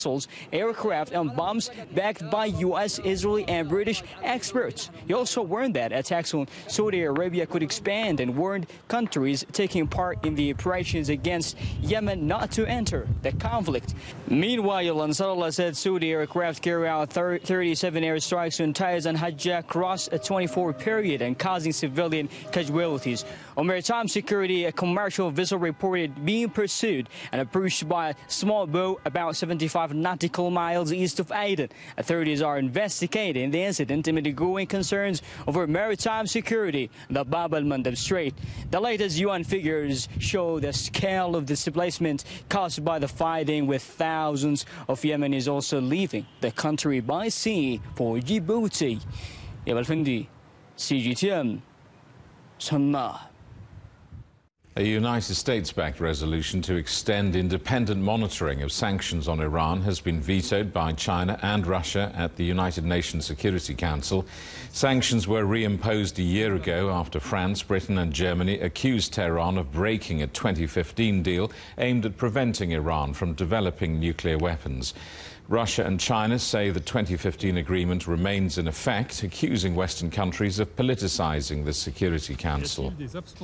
missiles, aircraft, and bombs backed by U.S., Israeli, and British experts. He also warned that attacks on Saudi Arabia could expand and warned countries taking part in the operations against Yemen not to enter the conflict. Meanwhile, Ansarullah said Saudi aircraft carry out 37 airstrikes on Taiz and Hajjah across a 24-hour period and causing civilian casualties. On maritime security, a commercial vessel reported being pursued and approached by a small boat about 75 nautical miles east of Aden. Authorities are investigating the incident amid growing concerns over maritime security in the Bab al-Mandab Strait. The latest UN figures show the scale of displacement caused by the fighting, with thousands of Yemenis also leaving the country by sea for Djibouti. Yabal Fendi, CGTN, Sana'a. A United States-backed resolution to extend independent monitoring of sanctions on Iran has been vetoed by China and Russia at the United Nations Security Council. Sanctions were reimposed a year ago after France, Britain and Germany accused Tehran of breaking a 2015 deal aimed at preventing Iran from developing nuclear weapons. Russia and China say the 2015 agreement remains in effect, accusing Western countries of politicizing the Security Council.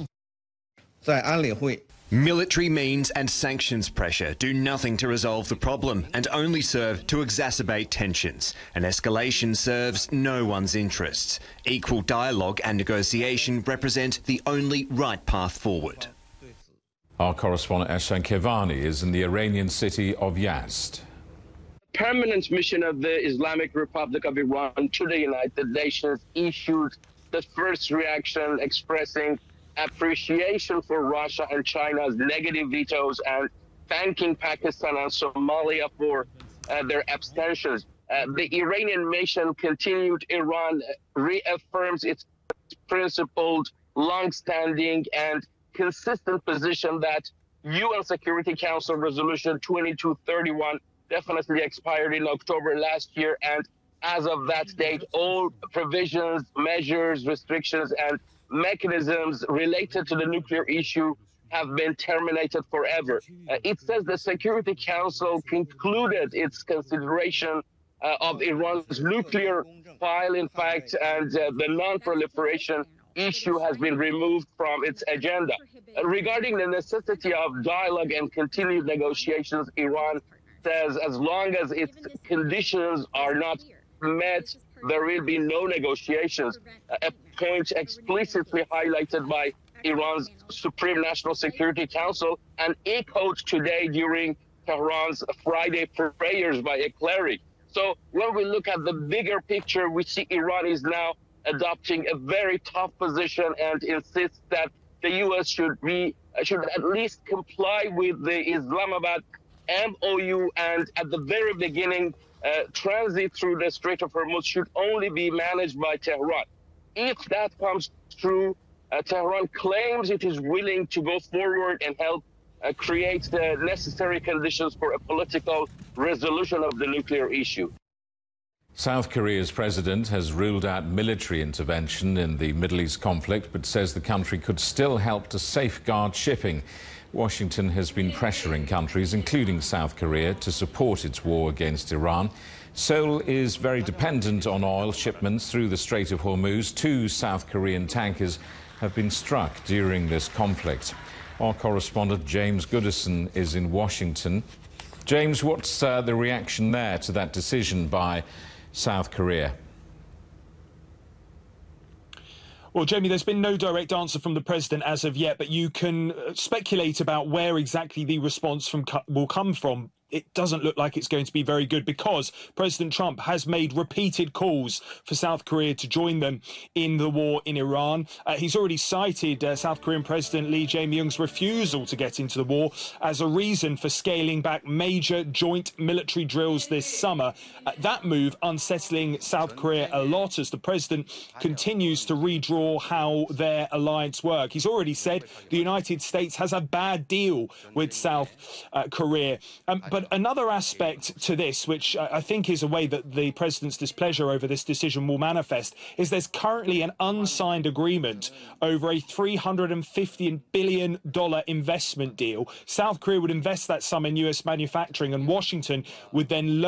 Military means and sanctions pressure do nothing to resolve the problem and only serve to exacerbate tensions. An escalation serves no one's interests. Equal dialogue and negotiation represent the only right path forward. Our correspondent Ehsan Kevani is in the Iranian city of Yazd. Permanent mission of the Islamic Republic of Iran to the United Nations issued the first reaction expressing appreciation for Russia and China's negative vetoes and thanking Pakistan and Somalia for their abstentions. The Iranian mission continued. Iran reaffirms its principled, long-standing and consistent position that UN Security Council Resolution 2231 definitely expired in October last year, and as of that date, all provisions, measures, restrictions, and mechanisms related to the nuclear issue have been terminated forever. It says the Security Council concluded its consideration of Iran's nuclear file, in fact, and the non-proliferation issue has been removed from its agenda. Regarding the necessity of dialogue and continued negotiations, Iran says as long as its conditions are not met, there will be no negotiations, a point explicitly highlighted by Iran's Supreme National Security Council and echoed today during Tehran's Friday prayers by Eclairi. So when we look at the bigger picture, we see Iran is now adopting a very tough position and insists that the U.S. should at least comply with the Islamabad MOU, and at the very beginning, transit through the Strait of Hormuz should only be managed by Tehran. If that comes true, Tehran claims it is willing to go forward and help create the necessary conditions for a political resolution of the nuclear issue. South Korea's president has ruled out military intervention in the Middle East conflict, but says the country could still help to safeguard shipping. Washington has been pressuring countries, including South Korea, to support its war against Iran. Seoul is very dependent on oil shipments through the Strait of Hormuz. 2 South Korean tankers have been struck during this conflict. Our correspondent James Goodison is in Washington. James, what's the reaction there to that decision by South Korea? Well, Jamie, there's been no direct answer from the president as of yet, but you can speculate about where exactly the response will come from. It doesn't look like it's going to be very good because President Trump has made repeated calls for South Korea to join them in the war in Iran. He's already cited South Korean President Lee Jae-myung's refusal to get into the war as a reason for scaling back major joint military drills this summer. That move unsettling South Korea a lot as the president continues to redraw how their alliance works. He's already said the United States has a bad deal with South Korea. But But another aspect to this, which I think is a way that the president's displeasure over this decision will manifest, is there's currently an unsigned agreement over a $350 billion investment deal. South Korea would invest that sum in US manufacturing, and Washington would then